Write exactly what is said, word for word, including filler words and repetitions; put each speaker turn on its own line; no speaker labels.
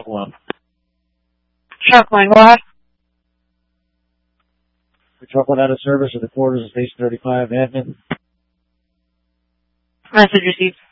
one.
Truckline, go ahead.
The truck went out of service at the quarters of Station thirty-five, admin.
Message received.